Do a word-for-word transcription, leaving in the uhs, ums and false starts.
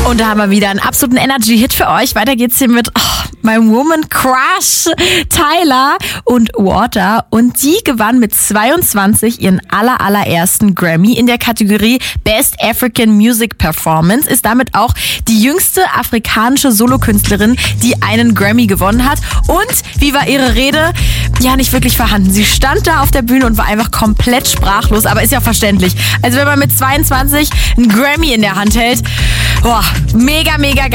Und da haben wir wieder einen absoluten Energy-Hit für euch. Weiter geht's hier mit oh, meinem Woman Crush, Tyler und Water. Und die gewann mit zweiundzwanzig ihren aller, allerersten Grammy in der Kategorie Best African Music Performance. Ist damit auch die jüngste afrikanische Solokünstlerin, die einen Grammy gewonnen hat. Und wie war ihre Rede? Ja, nicht wirklich vorhanden. Sie stand da auf der Bühne und war einfach komplett sprachlos. Aber ist ja verständlich. Also wenn man mit zweiundzwanzig einen Grammy in der Hand hält, boah, mega, mega geil.